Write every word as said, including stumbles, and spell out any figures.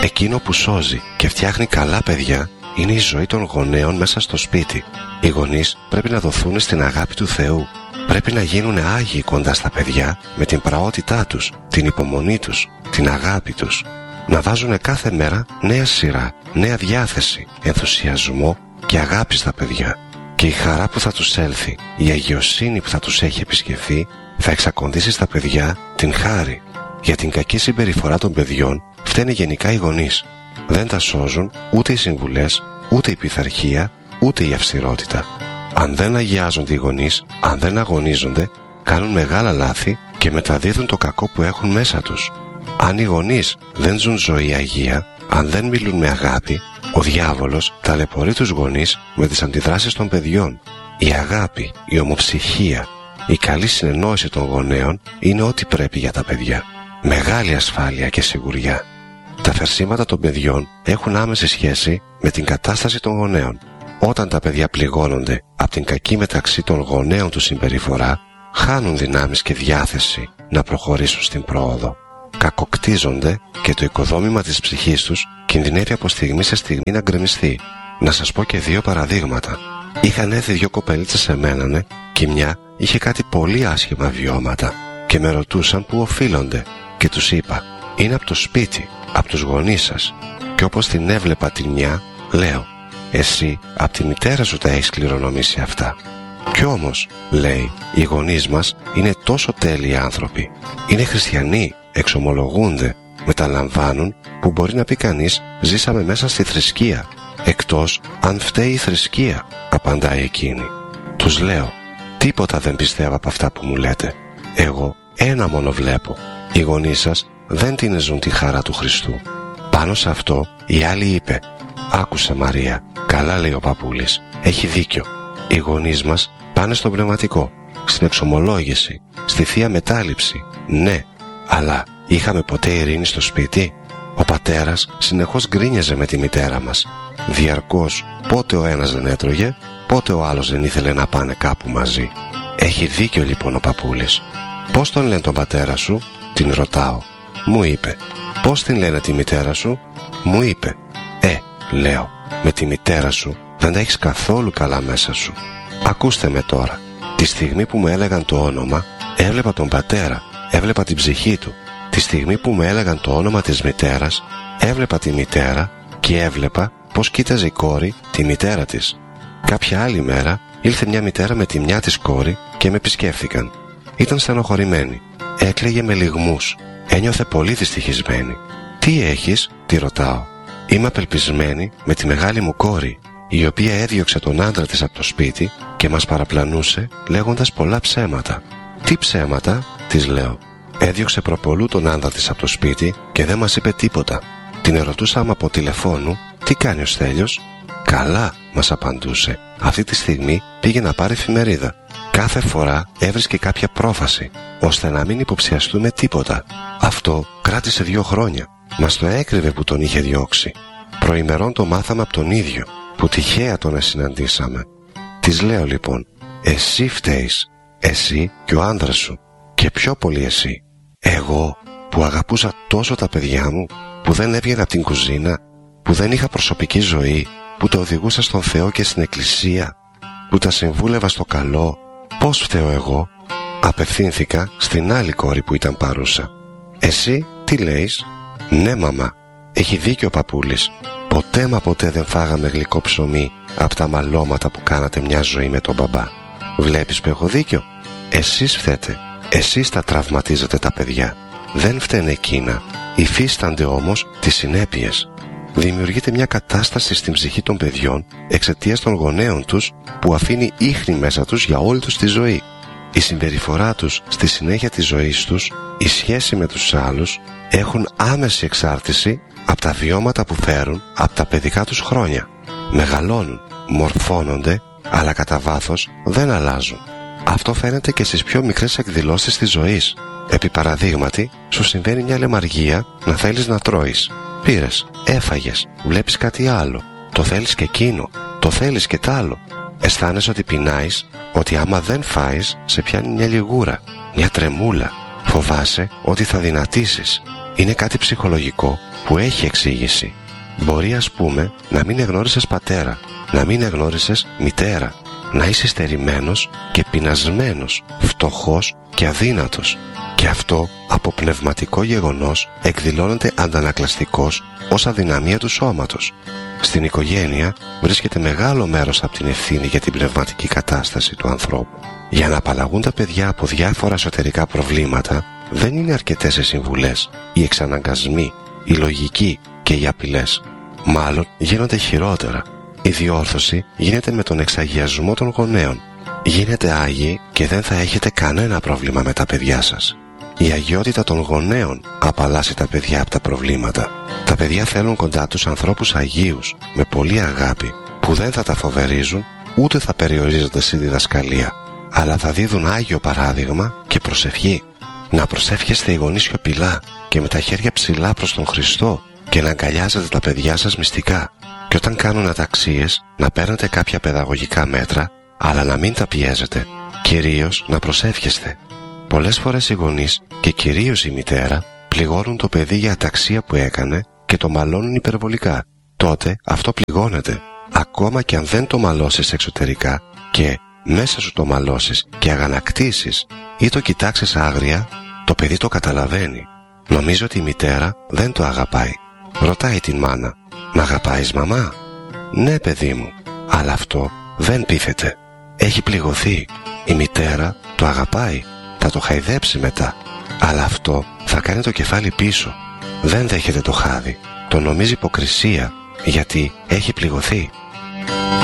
Εκείνο που σώζει και φτιάχνει καλά παιδιά είναι η ζωή των γονέων μέσα στο σπίτι. Οι γονείς πρέπει να δοθούν στην αγάπη του Θεού. Πρέπει να γίνουν άγιοι κοντά στα παιδιά με την πραότητά τους, την υπομονή τους, την αγάπη τους. Να βάζουν κάθε μέρα νέα σειρά, νέα διάθεση, ενθουσιασμό και αγάπη στα παιδιά. Και η χαρά που θα τους έλθει, η αγιοσύνη που θα τους έχει επισκεφθεί, θα εξακοντήσει στα παιδιά την χάρη. Για την κακή συμπεριφορά των παιδιών φταίνε γενικά οι γονείς. Δεν τα σώζουν ούτε οι συμβουλές, ούτε η πειθαρχία, ούτε η αυστηρότητα. Αν δεν αγιάζονται οι γονείς, αν δεν αγωνίζονται, κάνουν μεγάλα λάθη και μεταδίδουν το κακό που έχουν μέσα τους. Αν οι γονείς δεν ζουν ζωή αγία, αν δεν μιλούν με αγάπη, ο διάβολος ταλαιπωρεί τους γονείς με τις αντιδράσεις των παιδιών. Η αγάπη, η ομοψυχία, η καλή συνεννόηση των γονέων είναι ό,τι πρέπει για τα παιδιά. Μεγάλη ασφάλεια και σιγουριά. Τα θερσίματα των παιδιών έχουν άμεση σχέση με την κατάσταση των γονέων. Όταν τα παιδιά πληγώνονται από την κακή μεταξύ των γονέων του συμπεριφορά, χάνουν δυνάμεις και διάθεση να προχωρήσουν στην πρόοδο. Κακοκτίζονται και το οικοδόμημα της ψυχής τους κινδυνεύει από στιγμή σε στιγμή να γκρεμιστεί. Να σας πω και δύο παραδείγματα. Είχαν έρθει δύο κοπελίτσες σε μένανε και μια είχε κάτι πολύ άσχημα βιώματα και με ρωτούσαν πού οφείλονται και τους είπα «Είναι από το σπίτι, από τους γονείς σας». Και όπως την έβλεπα τη μια, λέω «Εσύ από τη μητέρα σου τα έχεις κληρονομήσει αυτά». Κι όμως, λέει, οι γονείς μας είναι τόσο τέλειοι άνθρωποι. Είναι χριστιανοί, εξομολογούνται, μεταλαμβάνουν, που μπορεί να πει κανείς ζήσαμε μέσα στη θρησκεία. Εκτός αν φταίει η θρησκεία, απαντάει εκείνη. Τους λέω, τίποτα δεν πιστεύω από αυτά που μου λέτε. Εγώ ένα μόνο βλέπω. Οι γονείς σας δεν την ζουν τη χαρά του Χριστού. Πάνω σε αυτό η άλλη είπε, άκουσε Μαρία, καλά λέει ο παππούλης, έχει δίκιο. Οι γονείς μας πάνε στο πνευματικό, στην εξομολόγηση, στη θεία μετάληψη, ναι, αλλά είχαμε ποτέ ειρήνη στο σπίτι? Ο πατέρας συνεχώς γκρίνιαζε με τη μητέρα μας. Διαρκώς, πότε ο ένας δεν έτρωγε, πότε ο άλλος δεν ήθελε να πάνε κάπου μαζί. Έχει δίκιο λοιπόν ο παππούλης. Πώς τον λένε τον πατέρα σου? Την ρωτάω. Μου είπε. Πώς την λένε τη μητέρα σου? Μου είπε. Ε, λέω, με τη μητέρα σου δεν τα έχεις καθόλου καλά μέσα σου. Ακούστε με τώρα. Τη στιγμή που μου έλεγαν το όνομα, έβλεπα τον πατέρα, έβλεπα την ψυχή του. Τη στιγμή που μου έλεγαν το όνομα της μητέρας, έβλεπα τη μητέρα και έβλεπα πως κοίταζε η κόρη τη μητέρα της. Κάποια άλλη μέρα ήλθε μια μητέρα με τη μια της κόρη και με επισκέφθηκαν. Ήταν στενοχωρημένη. Έκλαιγε με λυγμούς. Ένιωθε πολύ δυστυχισμένη. Τι έχεις? Τη ρωτάω. Είμαι απελπισμένη με τη μεγάλη μου κόρη, η οποία έδιωξε τον άντρα της από το σπίτι και μας παραπλανούσε λέγοντας πολλά ψέματα. Τι ψέματα? Της λέω. Έδιωξε προπολού τον άντρα της από το σπίτι και δεν μας είπε τίποτα. Την ερωτούσαμε από τηλεφώνου τι κάνει ο Στέλιος. Καλά, μας απαντούσε. Αυτή τη στιγμή πήγε να πάρει εφημερίδα. Κάθε φορά έβρισκε κάποια πρόφαση, ώστε να μην υποψιαστούμε τίποτα. Αυτό κράτησε δύο χρόνια. Μας το έκρυβε που τον είχε διώξει. Προημερών το μάθαμε από τον ίδιο, που τυχαία τον συναντήσαμε. Της λέω λοιπόν, εσύ φταίεις, εσύ και ο άντρας σου, και πιο πολύ εσύ. Εγώ που αγαπούσα τόσο τα παιδιά μου, που δεν έβγαινα από την κουζίνα, που δεν είχα προσωπική ζωή, που τα οδηγούσα στον Θεό και στην εκκλησία, που τα συμβούλευα στο καλό. Πώς φταίω εγώ? Απευθύνθηκα στην άλλη κόρη που ήταν παρούσα. Εσύ τι λέεις? Ναι μαμά, έχει δίκιο ο παππούλης. Ποτέ μα ποτέ δεν φάγαμε γλυκό ψωμί από τα μαλώματα που κάνατε μια ζωή με τον μπαμπά. Βλέπεις που έχω δίκιο? Εσείς φταίτε. Εσείς τα τραυματίζετε τα παιδιά. Δεν φταίνε εκείνα. Υφίστανται όμως τις συνέπειες. Δημιουργείται μια κατάσταση στην ψυχή των παιδιών εξαιτίας των γονέων τους που αφήνει ίχνη μέσα τους για όλη τους τη ζωή. Η συμπεριφορά τους στη συνέχεια της ζωής τους, η σχέση με τους άλλους έχουν άμεση εξάρτηση από τα βιώματα που φέρουν από τα παιδικά τους χρόνια. Μεγαλώνουν, μορφώνονται, αλλά κατά βάθος δεν αλλάζουν. Αυτό φαίνεται και στις πιο μικρές εκδηλώσεις της ζωής. Επί παραδείγματι, σου συμβαίνει μια λεμαργία να θέλεις να τρώεις. Πήρες, έφαγες, βλέπεις κάτι άλλο. Το θέλεις και εκείνο, το θέλεις και τ' άλλο. Αισθάνεσαι ότι πεινάεις, ότι άμα δεν φάεις, σε πιάνει μια λιγούρα, μια τρεμούλα. Φοβάσαι ότι θα δυνατήσεις. Είναι κάτι ψυχολογικό που έχει εξήγηση. Μπορεί, ας πούμε, να μην εγνώρισες πατέρα, να μην εγνώρισες μητέρα, να είσαι στερημένος και πεινασμένος, φτωχός και αδύνατος. Και αυτό από πνευματικό γεγονός εκδηλώνεται αντανακλαστικός ως αδυναμία του σώματος. Στην οικογένεια βρίσκεται μεγάλο μέρος από την ευθύνη για την πνευματική κατάσταση του ανθρώπου. Για να απαλλαγούν τα παιδιά από διάφορα εσωτερικά προβλήματα, δεν είναι αρκετές οι συμβουλές, οι εξαναγκασμοί, η λογική και οι απειλές. Μάλλον γίνονται χειρότερα. Η διόρθωση γίνεται με τον εξαγιασμό των γονέων. Γίνετε άγιοι και δεν θα έχετε κανένα πρόβλημα με τα παιδιά σας. Η αγιότητα των γονέων απαλλάσσει τα παιδιά από τα προβλήματα. Τα παιδιά θέλουν κοντά τους ανθρώπους αγίους, με πολλή αγάπη, που δεν θα τα φοβερίζουν, ούτε θα περιορίζονται στη διδασκαλία, αλλά θα δίδουν άγιο παράδειγμα και προσευχή. Να προσεύχεστε οι γονείς σιωπηλά και με τα χέρια ψηλά προς τον Χριστό και να αγκαλιάζετε τα παιδιά σας μυστικά. Και όταν κάνουν αταξίες, να παίρνετε κάποια παιδαγωγικά μέτρα, αλλά να μην τα πιέζετε. Κυρίως να προσεύχεστε. Πολλές φορές οι γονείς και κυρίως η μητέρα πληγώνουν το παιδί για αταξία που έκανε και το μαλώνουν υπερβολικά. Τότε αυτό πληγώνεται. Ακόμα και αν δεν το μαλώσεις εξωτερικά και μέσα σου το μαλώσεις και αγανακτήσεις ή το κοιτάξεις άγρια, το παιδί το καταλαβαίνει. Νομίζω ότι η μητέρα δεν το αγαπάει. Ρωτάει την μάνα: «Μ' αγαπάεις, μαμά?» «Ναι, παιδί μου», αλλά αυτό δεν πείθεται. Έχει πληγωθεί. Η μητέρα το αγαπάει. Θα το χαϊδέψει μετά. Αλλά αυτό θα κάνει το κεφάλι πίσω. Δεν δέχεται το χάδι. Το νομίζει υποκρισία γιατί έχει πληγωθεί.